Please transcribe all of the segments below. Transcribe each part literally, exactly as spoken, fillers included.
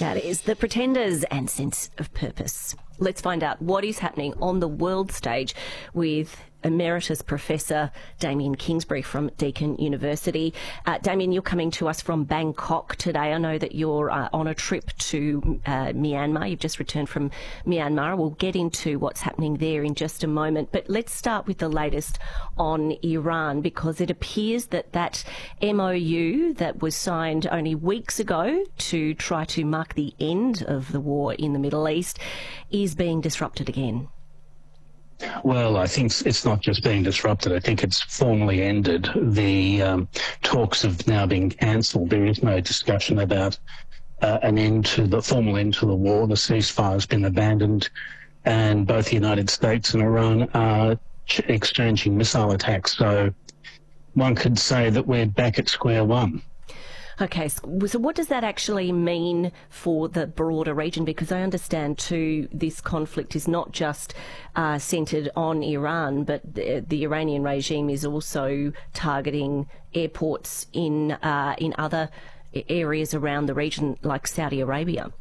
That is The Pretenders and Sense of Purpose. Let's find out what is happening on the world stage with Emeritus Professor Damien Kingsbury from Deakin University. Uh, Damien, you're coming to us from Bangkok today. I know that you're uh, on a trip to uh, Myanmar. You've just returned from Myanmar. We'll get into what's happening there in just a moment. But let's start with the latest on Iran, because it appears that that M O U that was signed only weeks ago to try to mark the end of the war in the Middle East is being disrupted again. Well, I think it's not just being disrupted. I think it's formally ended. The um, talks have now been cancelled. There is no discussion about uh, an end to the formal end to the war. The ceasefire has been abandoned, and both the United States and Iran are ch- exchanging missile attacks. So one could say that we're back at square one. Okay, so what does that actually mean for the broader region? Because I understand too, this conflict is not just uh, centred on Iran, but the, the Iranian regime is also targeting airports in uh, in other areas around the region, like Saudi Arabia.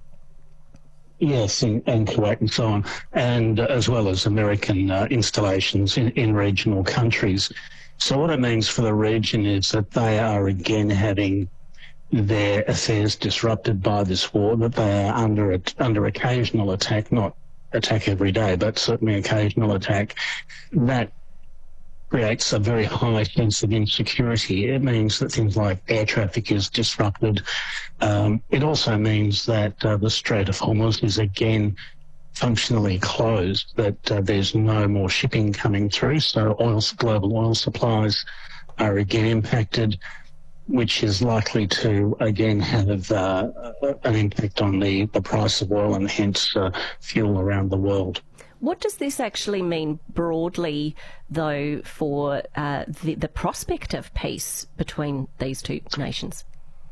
Yes, and, and Kuwait and so on, and uh, as well as American uh, installations in, in regional countries. So what it means for the region is that they are again having their affairs disrupted by this war, that they are under a, under occasional attack, not attack every day, but certainly occasional attack. That creates a very high sense of insecurity. It means that things like air traffic is disrupted. Um, it also means that uh, the Strait of Hormuz is again functionally closed, that uh, there's no more shipping coming through, so oil, global oil supplies are again impacted, which is likely to, again, have uh, an impact on the, the price of oil and hence uh, fuel around the world. What does this actually mean broadly, though, for uh, the, the prospect of peace between these two nations?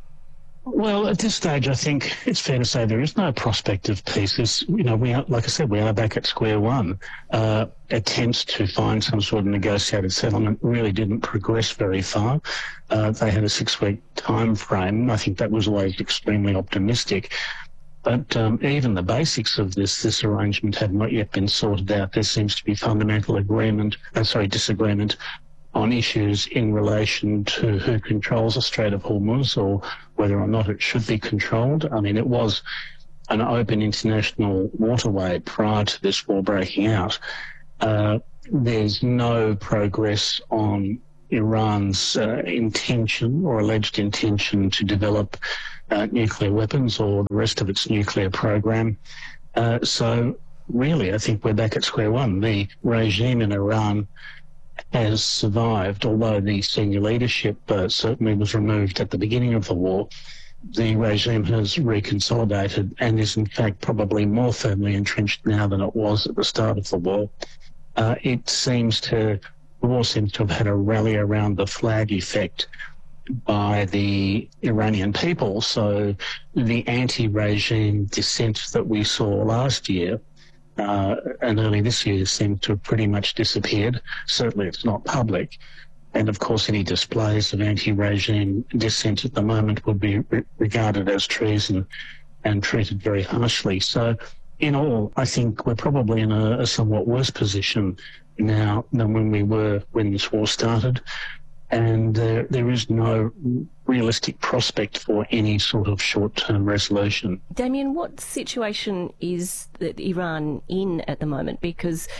Well, at this stage, I think it's fair to say there is no prospect of peace. It's, you know, we are, like I said, we are back at square one. Uh, attempts to find some sort of negotiated settlement really didn't progress very far. Uh, they had a six-week time frame. I think that was always extremely optimistic. But um, even the basics of this this arrangement have not yet been sorted out. There seems to be fundamental agreement, uh, sorry, disagreement on issues in relation to who controls the Strait of Hormuz or whether or not it should be controlled. I mean, it was an open international waterway prior to this war breaking out. Uh, there's no progress on Iran's uh, intention or alleged intention to develop uh, nuclear weapons or the rest of its nuclear program. Uh, so really, I think we're back at square one. The regime in Iran has survived, although the senior leadership uh, certainly was removed at the beginning of the war. The regime has reconsolidated and is in fact probably more firmly entrenched now than it was at the start of the war. Uh, it seems to, the war seems to have had a rally around the flag effect by the Iranian people. So the anti-regime dissent that we saw last year Uh, and early this year seems to have pretty much disappeared. Certainly it's not public. And of course any displays of anti-regime dissent at the moment would be re- regarded as treason and treated very harshly. So in all, I think we're probably in a, a somewhat worse position now than when we were when this war started. And uh, there is no realistic prospect for any sort of short-term resolution. Damien, what situation is Iran in at the moment? Because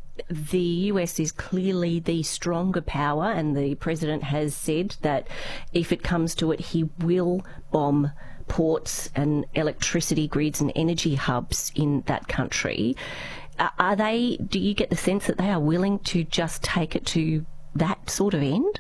the U S is clearly the stronger power, and the president has said that if it comes to it, he will bomb ports and electricity grids and energy hubs in that country. Are they, do you get the sense that they are willing to just take it to that sort of end?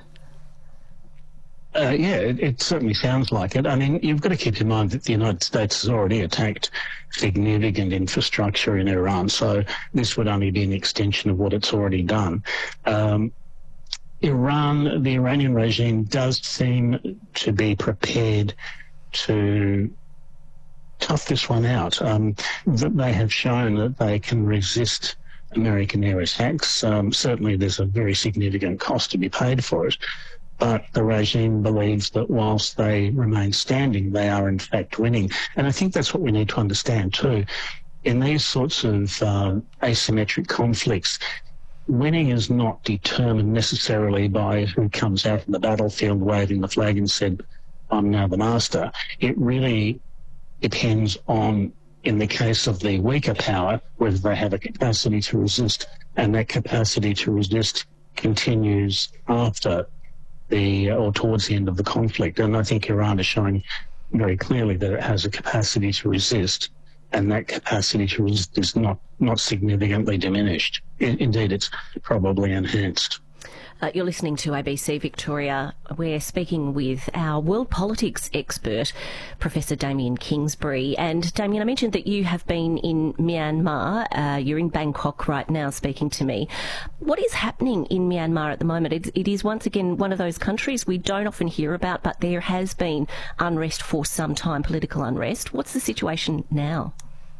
Uh, yeah, it, it certainly sounds like it. I mean, you've got to keep in mind that the United States has already attacked significant infrastructure in Iran, so this would only be an extension of what it's already done. Um, Iran, the Iranian regime does seem to be prepared to tough this one out. Um, that they have shown that they can resist American air attacks. Um, certainly there's a very significant cost to be paid for it. but the regime believes that whilst they remain standing, they are in fact winning. And I think that's what we need to understand too. In these sorts of uh, asymmetric conflicts, winning is not determined necessarily by who comes out in the battlefield waving the flag and said, I'm now the master. It really depends on, in the case of the weaker power, whether they have a capacity to resist, and that capacity to resist continues after the, or towards the end of the conflict. And I think Iran is showing very clearly that it has a capacity to resist, and that capacity to resist is not, not significantly diminished. In, indeed, it's probably enhanced. Uh, you're listening to A B C Victoria. We're speaking with our world politics expert, Professor Damien Kingsbury. And Damien, I mentioned that you have been in Myanmar. Uh, you're in Bangkok right now speaking to me. What is happening in Myanmar at the moment? It, it is once again one of those countries we don't often hear about, but there has been unrest for some time, political unrest. What's the situation now?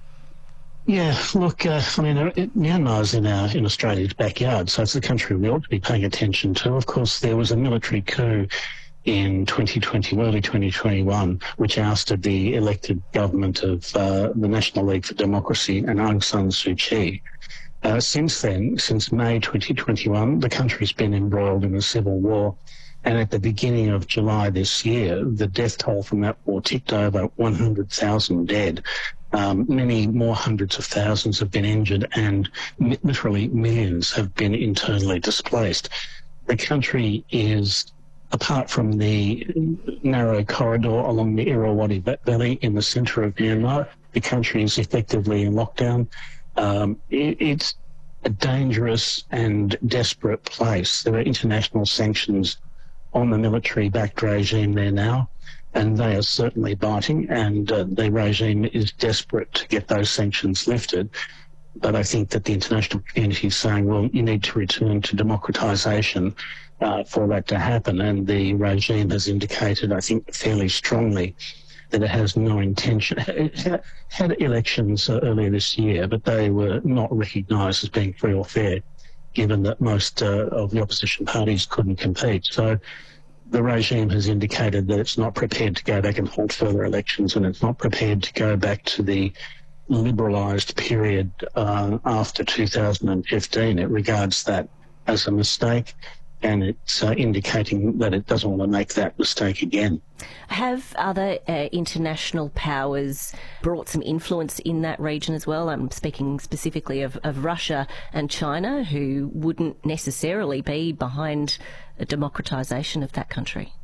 Yeah, look, uh, I mean, it, Myanmar's in our in Australia's backyard, so it's a country we ought to be paying attention to. Of course, there was a military coup in twenty twenty, early twenty twenty-one, which ousted the elected government of uh, the National League for Democracy and Aung San Suu Kyi. Uh, since then, since May twenty twenty-one, the country's been embroiled in a civil war. And at the beginning of July this year, the death toll from that war ticked over one hundred thousand dead. Um, many more hundreds of thousands have been injured, and m- literally millions have been internally displaced. The country is, apart from the narrow corridor along the Irrawaddy Valley in the centre of Myanmar, the country is effectively in lockdown. Um, it, it's a dangerous and desperate place. There are international sanctions on the military-backed regime there now, and they are certainly biting, and uh, the regime is desperate to get those sanctions lifted. But I think that the international community is saying, well, you need to return to democratisation uh, for that to happen. And the regime has indicated, I think, fairly strongly that it has no intention. It had elections uh, earlier this year, but they were not recognised as being free or fair, given that most uh, of the opposition parties couldn't compete. So the regime has indicated that it's not prepared to go back and hold further elections, and it's not prepared to go back to the liberalised period uh, after two thousand fifteen. It regards that as a mistake, and it's uh, indicating that it doesn't want to make that mistake again. Have other uh, international powers brought some influence in that region as well? I'm speaking specifically of, of Russia and China, who wouldn't necessarily be behind a democratisation of that country.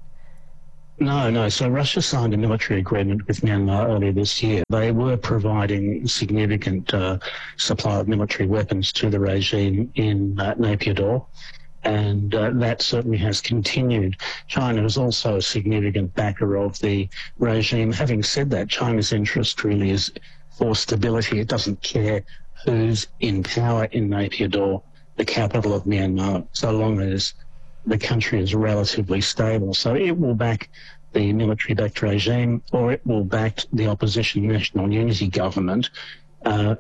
No, no. So Russia signed a military agreement with Myanmar earlier this year. They were providing significant uh, supply of military weapons to the regime in uh, Naypyidaw, and uh, that certainly has continued. China is also a significant backer of the regime. Having said that, China's interest really is for stability. It doesn't care who's in power in Naypyidaw, the capital of Myanmar, so long as the country is relatively stable. So it will back the military-backed regime, or it will back the opposition National Unity government, uh,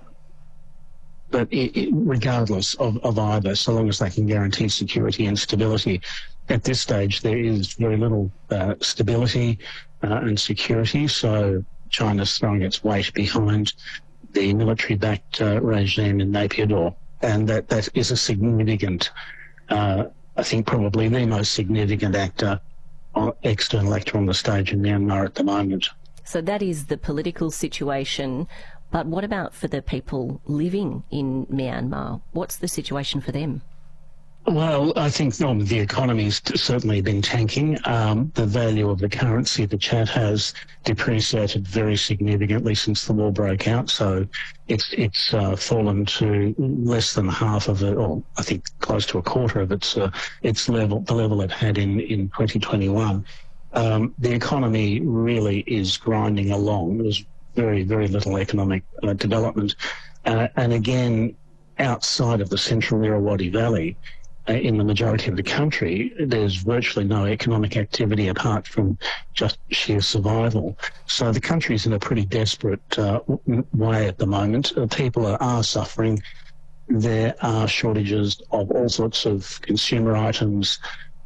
but it, it, regardless of, of either, so long as they can guarantee security and stability. At this stage, there is very little uh, stability uh, and security, so China's throwing its weight behind the military-backed uh, regime in Naypyidaw, and that, that is a significant uh, I think probably the most significant actor, uh, external actor on the stage in Myanmar at the moment. So that is the political situation. But what about for the people living in Myanmar? What's the situation for them? Well, I think no, the economy's certainly been tanking. Um, the value of the currency, the Chat, has depreciated very significantly since the war broke out. So it's it's uh, fallen to less than half of it, or I think close to a quarter of its uh, its level, the level it had in in twenty twenty-one. Um, the economy really is grinding along. There's very very little economic uh, development, uh, and again, outside of the central Irrawaddy Valley, in the majority of the country, there's virtually no economic activity apart from just sheer survival. So the country's in a pretty desperate uh, way at the moment. Uh, people are, are suffering. There are shortages of all sorts of consumer items,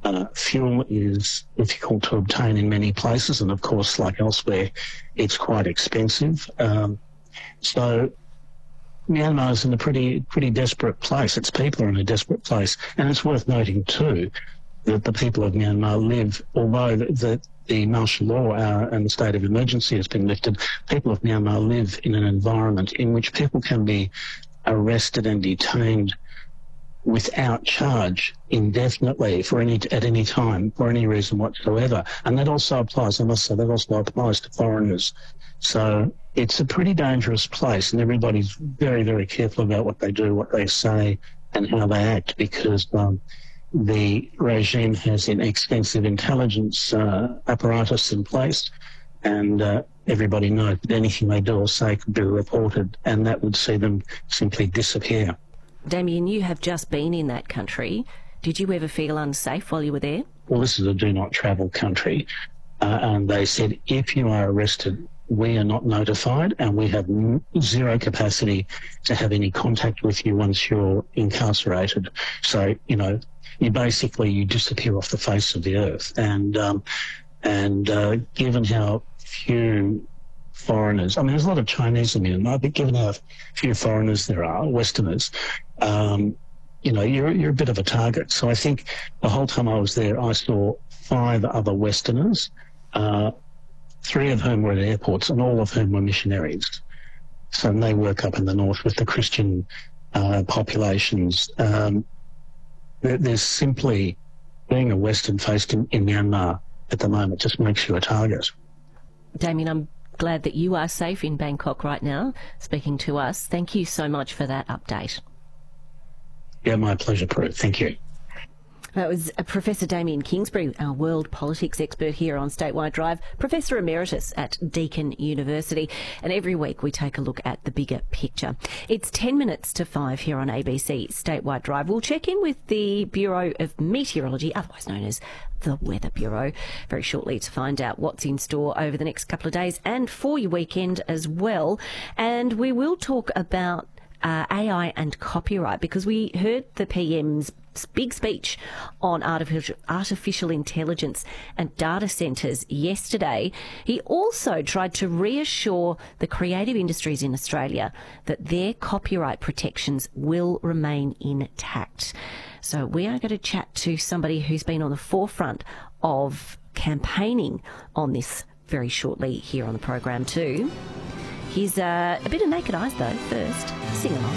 Uh, fuel is difficult to obtain in many places, and of course, like elsewhere, it's quite expensive. Um, so Myanmar is in a pretty pretty desperate place. Its people are in a desperate place, and it's worth noting too that the people of Myanmar live, although the, the, the martial law uh, and the state of emergency has been lifted, people of Myanmar live in an environment in which people can be arrested and detained without charge indefinitely for any at any time for any reason whatsoever, and that also applies. I must say that also applies to foreigners. So it's a pretty dangerous place, and everybody's very, very careful about what they do, what they say, and how they act, because um, the regime has an extensive intelligence uh, apparatus in place, and uh, everybody knows that anything they do or say could be reported, and that would see them simply disappear. Damien, you have just been in that country. Did you ever feel unsafe while you were there? Well, this is a do not travel country, uh, and they said if you are arrested, we are not notified, and we have zero capacity to have any contact with you once you're incarcerated. So, you know, you basically, you disappear off the face of the earth. And, um, and uh, given how few foreigners, I mean, there's a lot of Chinese in Myanmar, but given how few foreigners there are, Westerners, um, you know, you're, you're a bit of a target. So I think the whole time I was there, I saw five other Westerners, uh, three of whom were at airports, and all of whom were missionaries. So they work up in the north with the Christian uh, populations. Um, there, there's simply, being a Western faced in, in Myanmar at the moment just makes you a target. Damien, I'm glad that you are safe in Bangkok right now, speaking to us. Thank you so much for that update. Yeah, my pleasure, Prue. Thank you. That was uh, Professor Damien Kingsbury, our world politics expert here on Statewide Drive, Professor Emeritus at Deakin University. And every week we take a look at the bigger picture. It's ten minutes to five here on A B C Statewide Drive. We'll check in with the Bureau of Meteorology, otherwise known as the Weather Bureau, very shortly to find out what's in store over the next couple of days and for your weekend as well. And we will talk about Uh, A I and copyright, because we heard the P M's big speech on artificial, artificial intelligence and data centres yesterday. He also tried to reassure the creative industries in Australia that their copyright protections will remain intact. So we are going to chat to somebody who's been on the forefront of campaigning on this very shortly here on the program too. Here's uh, a bit of Naked Eyes though first. Sing along.